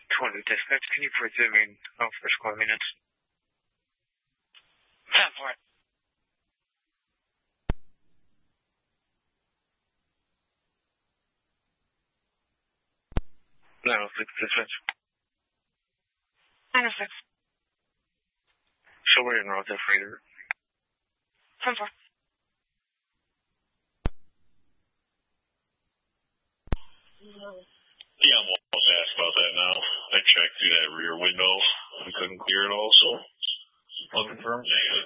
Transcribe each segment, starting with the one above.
20 dispatch, can you put zoom in for squad minutes? 10 for it. No, 6 dispatch. 906. So we're in route to freighter. 10 4. Yeah, I'm almost asked about that now. I checked through that rear window. We couldn't clear it all, so I'll confirm.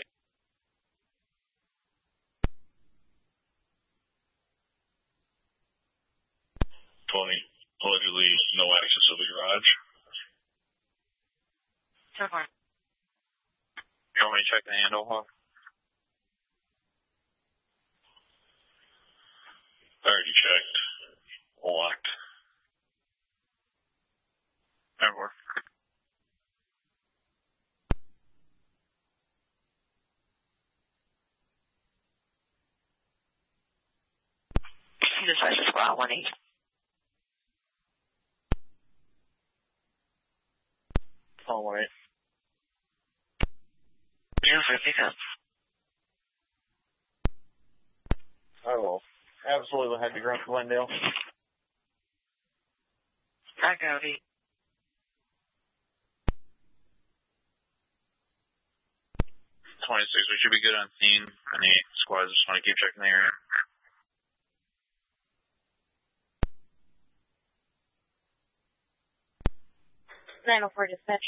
20. Allegedly, no access to the garage. 10 4. You want me to check the handle, huh? I already checked. Locked. Everywhere. Dispatch is squad 18. All right. Yeah, for pickup. I will absolutely have to go to Glendale. I got it. 26, we should be good on scene. Any squads just want to keep checking the area. .904 dispatch.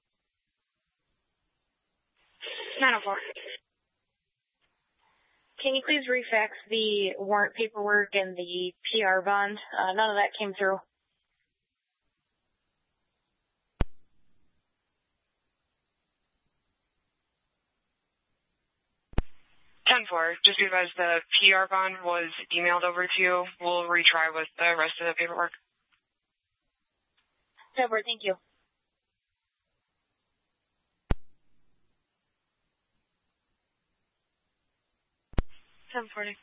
904. Can you please refax the warrant paperwork and the PR bond? None of that came through. 10-4. Just because the PR bond was emailed over to you, we'll retry with the rest of the paperwork. 10-4, thank you. $740.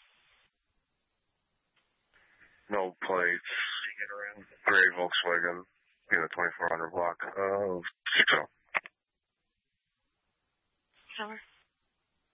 No plates. Gray Volkswagen. 2400 block of 60. $7.